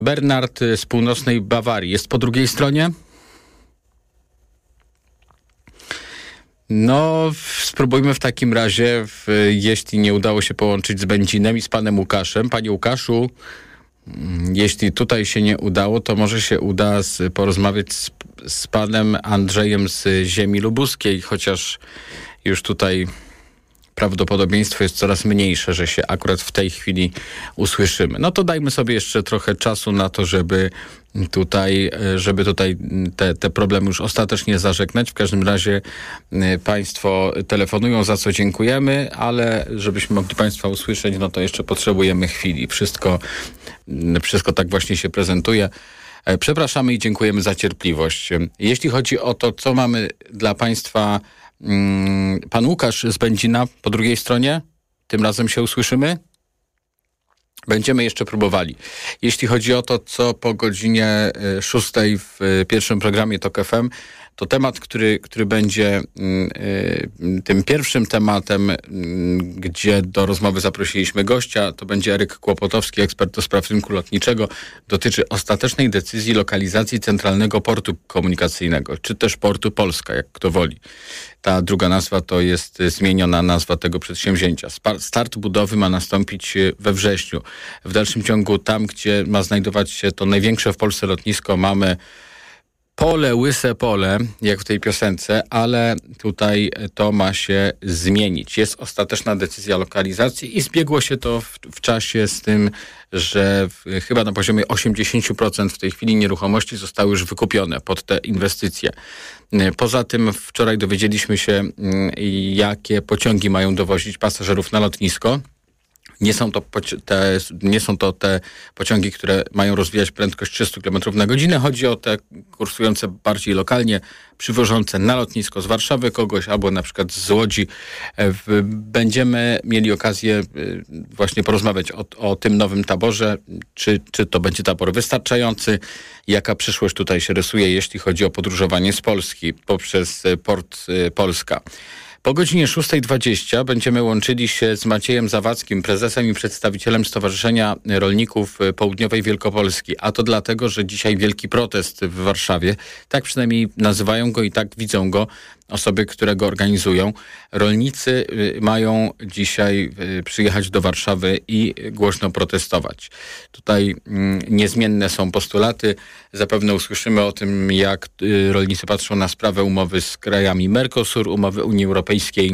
Bernard z północnej Bawarii jest po drugiej stronie? No, spróbujmy w takim razie, jeśli nie udało się połączyć z Będzinem i z panem Łukaszem. Panie Łukaszu, jeśli tutaj się nie udało, to może się uda porozmawiać z panem Andrzejem z ziemi lubuskiej, chociaż już tutaj prawdopodobieństwo jest coraz mniejsze, że się akurat w tej chwili usłyszymy. No to dajmy sobie jeszcze trochę czasu na to, żeby tutaj te problemy już ostatecznie zażegnać. W każdym razie państwo telefonują, za co dziękujemy, ale żebyśmy mogli państwa usłyszeć, no to jeszcze potrzebujemy chwili. Wszystko tak właśnie się prezentuje. Przepraszamy i dziękujemy za cierpliwość. Jeśli chodzi o to, co mamy dla państwa, pan Łukasz z Będzina po drugiej stronie, tym razem się usłyszymy? Będziemy jeszcze próbowali. Jeśli chodzi o to, co po godzinie 6 w pierwszym programie TOK FM, to temat, który będzie tym pierwszym tematem, gdzie do rozmowy zaprosiliśmy gościa, to będzie Eryk Kłopotowski, ekspert do spraw rynku lotniczego. Dotyczy ostatecznej decyzji lokalizacji Centralnego Portu Komunikacyjnego, czy też Portu Polska, jak kto woli. Ta druga nazwa to jest zmieniona nazwa tego przedsięwzięcia. Start budowy ma nastąpić we wrześniu. W dalszym ciągu tam, gdzie ma znajdować się to największe w Polsce lotnisko, mamy pole, łyse pole, jak w tej piosence, ale tutaj to ma się zmienić. Jest ostateczna decyzja lokalizacji i zbiegło się to w czasie z tym, że chyba na poziomie 80% w tej chwili nieruchomości zostały już wykupione pod te inwestycje. Poza tym wczoraj dowiedzieliśmy się, jakie pociągi mają dowozić pasażerów na lotnisko. Nie są to te pociągi, które mają rozwijać prędkość 300 km na godzinę. Chodzi o te kursujące bardziej lokalnie, przywożące na lotnisko z Warszawy kogoś albo na przykład z Łodzi. Będziemy mieli okazję właśnie porozmawiać o tym nowym taborze. Czy to będzie tabor wystarczający? Jaka przyszłość tutaj się rysuje, jeśli chodzi o podróżowanie z Polski poprzez Port Polska? Po godzinie 6:20 będziemy łączyli się z Maciejem Zawadzkim, prezesem i przedstawicielem Stowarzyszenia Rolników Południowej Wielkopolski. A to dlatego, że dzisiaj wielki protest w Warszawie. Tak przynajmniej nazywają go i tak widzą go osoby, które go organizują. Rolnicy mają dzisiaj przyjechać do Warszawy i głośno protestować. Tutaj niezmienne są postulaty. Zapewne usłyszymy o tym, jak rolnicy patrzą na sprawę umowy z krajami Mercosur, umowy Unii Europejskiej,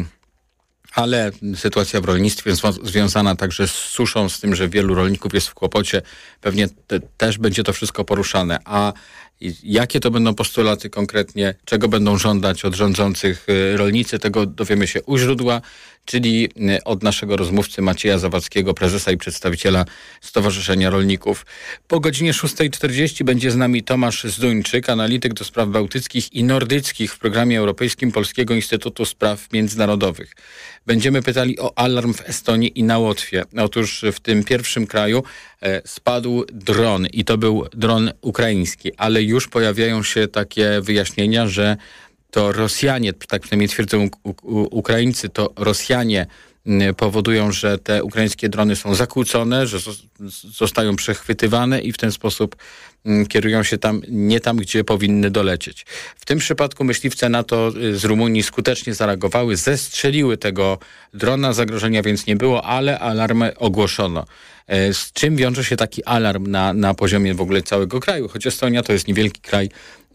ale sytuacja w rolnictwie związana także z suszą, z tym, że wielu rolników jest w kłopocie. Pewnie też będzie to wszystko poruszane. A jakie to będą postulaty konkretnie, czego będą żądać od rządzących rolnicy, tego dowiemy się u źródła, czyli od naszego rozmówcy Macieja Zawadzkiego, prezesa i przedstawiciela Stowarzyszenia Rolników. Po godzinie 6:40 będzie z nami Tomasz Zduńczyk, analityk do spraw bałtyckich i nordyckich w programie europejskim Polskiego Instytutu Spraw Międzynarodowych. Będziemy pytali o alarm w Estonii i na Łotwie. Otóż w tym pierwszym kraju spadł dron i to był dron ukraiński, ale już pojawiają się takie wyjaśnienia, że to Rosjanie, tak przynajmniej twierdzą Ukraińcy, to Rosjanie powodują, że te ukraińskie drony są zakłócone, że zostają przechwytywane i w ten sposób kierują się nie tam, gdzie powinny dolecieć. W tym przypadku myśliwce NATO z Rumunii skutecznie zareagowały, zestrzeliły tego drona, zagrożenia więc nie było, ale alarmy ogłoszono. Z czym wiąże się taki alarm na poziomie w ogóle całego kraju? Choć Estonia to jest niewielki kraj,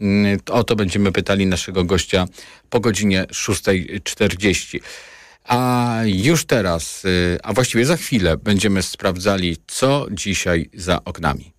o to będziemy pytali naszego gościa po godzinie 6:40. A już teraz, a właściwie za chwilę będziemy sprawdzali, co dzisiaj za oknami.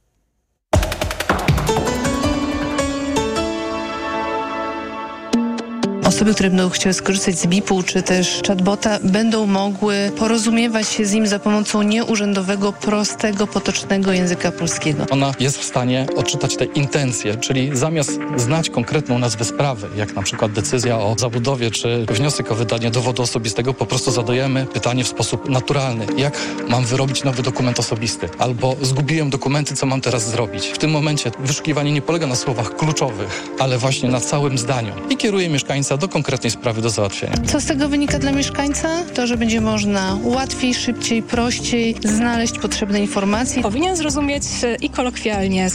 Osoby, które będą chciały skorzystać z BIP-u czy też chatbota, będą mogły porozumiewać się z nim za pomocą nieurzędowego, prostego, potocznego języka polskiego. Ona jest w stanie odczytać te intencje, czyli zamiast znać konkretną nazwę sprawy, jak na przykład decyzja o zabudowie czy wniosek o wydanie dowodu osobistego, po prostu zadajemy pytanie w sposób naturalny. Jak mam wyrobić nowy dokument osobisty? Albo zgubiłem dokumenty, co mam teraz zrobić? W tym momencie wyszukiwanie nie polega na słowach kluczowych, ale właśnie na całym zdaniu. I kieruje mieszkańca miejsca do konkretnej sprawy do załatwienia. Co z tego wynika dla mieszkańca? To, że będzie można łatwiej, szybciej, prościej znaleźć potrzebne informacje. Powinien zrozumieć i kolokwialnie